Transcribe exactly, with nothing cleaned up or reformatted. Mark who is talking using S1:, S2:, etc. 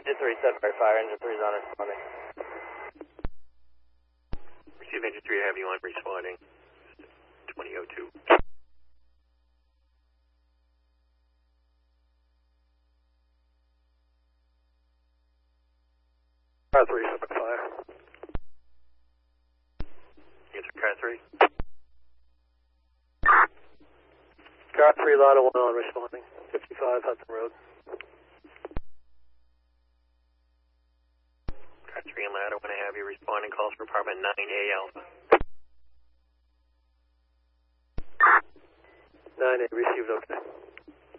S1: Engine three, set by fire. Engine three is on responding.
S2: Receive engine three, have you on responding. twenty oh two.
S3: Car three, set by fire.
S2: Answer car three.
S3: Car three, Lada one on responding. fifty-five Hudson Road.
S2: Car three and Ladder, when I have you responding, calls for apartment nine A Alpha.
S3: nine A, received, okay.